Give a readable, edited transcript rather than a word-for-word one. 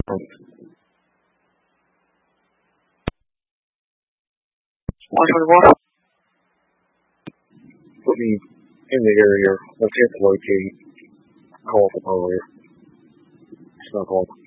121. Put me in the area. Let's hit the locate. Call from earlier. It's not called.